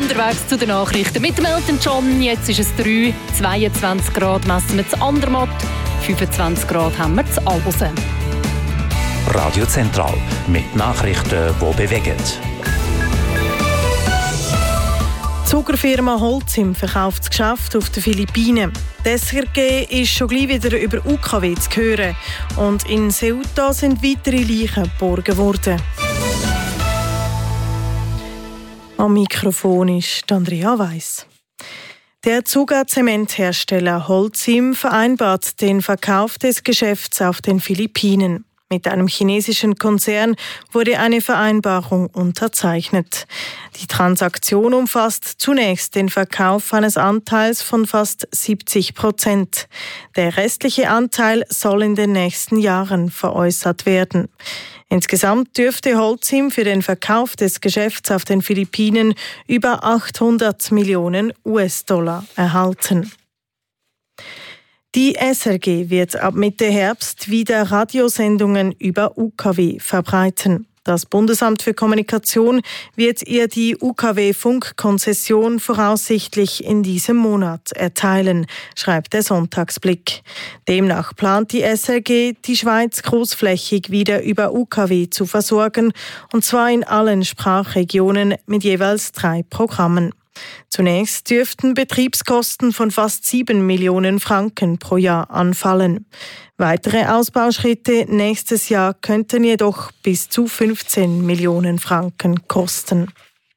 Unterwegs zu den Nachrichten mit dem Elton John. Jetzt ist es 3, 22 Grad messen wir zu Andermatt, 25 Grad haben wir zu Albosen. Radio Zentral mit Nachrichten, die bewegen. Die Zuckerfirma Holcim verkauft das Geschäft auf den Philippinen. Die SRG ist schon gleich wieder über UKW zu hören. Und in Ceuta sind weitere Leichen geborgen worden. Am Mikrofon ist Andrea Weiss. Der Zuckerzementhersteller Holcim vereinbart den Verkauf des Geschäfts auf den Philippinen. Mit einem chinesischen Konzern wurde eine Vereinbarung unterzeichnet. Die Transaktion umfasst zunächst den Verkauf eines Anteils von fast 70%. Der restliche Anteil soll in den nächsten Jahren veräußert werden. Insgesamt dürfte Holcim für den Verkauf des Geschäfts auf den Philippinen über 800 Millionen US-Dollar erhalten. Die SRG wird ab Mitte Herbst wieder Radiosendungen über UKW verbreiten. Das Bundesamt für Kommunikation wird ihr die UKW-Funkkonzession voraussichtlich in diesem Monat erteilen, schreibt der Sonntagsblick. Demnach plant die SRG, die Schweiz großflächig wieder über UKW zu versorgen, und zwar in allen Sprachregionen mit jeweils 3 Programmen. Zunächst dürften Betriebskosten von fast 7 Millionen Franken pro Jahr anfallen. Weitere Ausbauschritte nächstes Jahr könnten jedoch bis zu 15 Millionen Franken kosten.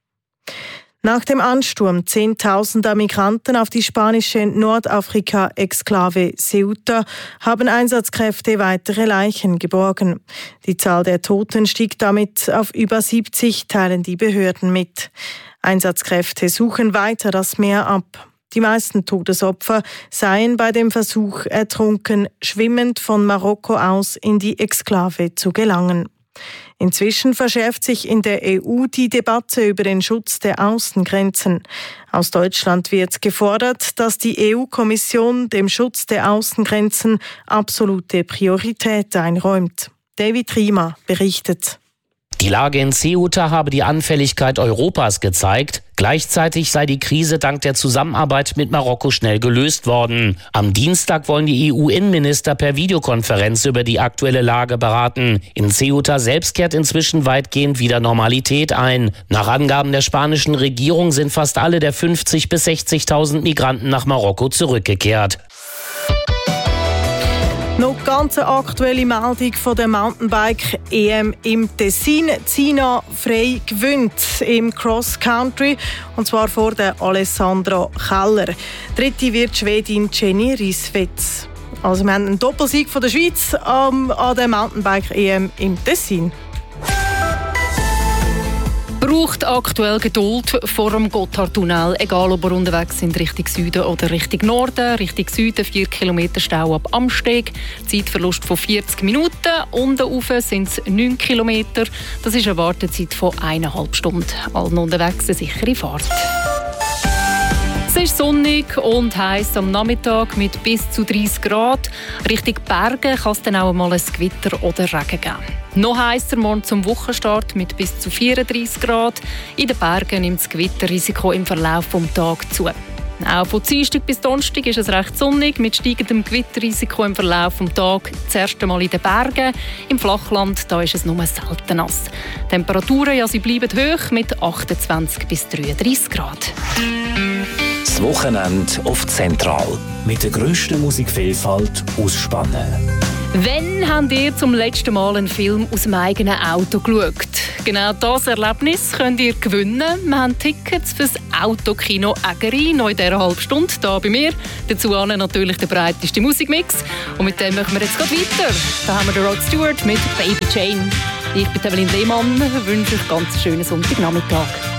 Nach dem Ansturm zehntausender Migranten auf die spanische Nordafrika-Exklave Ceuta haben Einsatzkräfte weitere Leichen geborgen. Die Zahl der Toten stieg damit auf über 70, teilen die Behörden mit. Einsatzkräfte suchen weiter das Meer ab. Die meisten Todesopfer seien bei dem Versuch ertrunken, schwimmend von Marokko aus in die Exklave zu gelangen. Inzwischen verschärft sich in der EU die Debatte über den Schutz der Außengrenzen. Aus Deutschland wird gefordert, dass die EU-Kommission dem Schutz der Außengrenzen absolute Priorität einräumt. David Riemer berichtet. Die Lage in Ceuta habe die Anfälligkeit Europas gezeigt. Gleichzeitig sei die Krise dank der Zusammenarbeit mit Marokko schnell gelöst worden. Am Dienstag wollen die EU-Innenminister per Videokonferenz über die aktuelle Lage beraten. In Ceuta selbst kehrt inzwischen weitgehend wieder Normalität ein. Nach Angaben der spanischen Regierung sind fast alle der 50.000 bis 60.000 Migranten nach Marokko zurückgekehrt. Noch ganz eine aktuelle Meldung von der Mountainbike-EM im Tessin. Zina Frey gewinnt im Cross Country, und zwar vor der Alessandra Keller. Dritte wird die Schwedin Jenny Risvets. Also wir haben einen Doppelsieg von der Schweiz an der Mountainbike-EM im Tessin. Braucht aktuell Geduld vor dem Gotthardtunnel, egal ob ihr unterwegs sind Richtung Süden oder Richtung Norden. Richtung Süden 4 Kilometer Stau ab Amsteg, Zeitverlust von 40 Minuten. Unten rauf sind es 9 Kilometer. Das ist eine Wartezeit von 1,5 Stunden. Allen unterwegs eine sichere Fahrt. Es ist sonnig und heiß am Nachmittag mit bis zu 30 Grad. Richtung Berge kann es dann auch mal ein Gewitter oder Regen geben. Noch heißer morgen zum Wochenstart mit bis zu 34 Grad. In den Bergen nimmt das Gewitterrisiko im Verlauf des Tages zu. Auch von Dienstag bis Donnerstag ist es recht sonnig, mit steigendem Gewitterrisiko im Verlauf des Tages. Das erste Mal in den Bergen. Im Flachland da ist es nur selten nass. Die Temperaturen ja, sie bleiben hoch mit 28 bis 33 Grad. Das Wochenende auf Zentral. Mit der grössten Musikvielfalt aus Spanien. Wann habt ihr zum letzten Mal einen Film aus dem eigenen Auto geschaut? Genau das Erlebnis könnt ihr gewinnen. Wir haben Tickets für das Autokino Ägeri noch in dieser halben Stunde hier bei mir. Dazu natürlich der breiteste Musikmix. Und mit dem machen wir jetzt gerade weiter. Da haben wir den Rod Stewart mit Baby Jane. Ich bin Evelyn Lehmann, wünsche euch ganz schönen Sonntagnachmittag.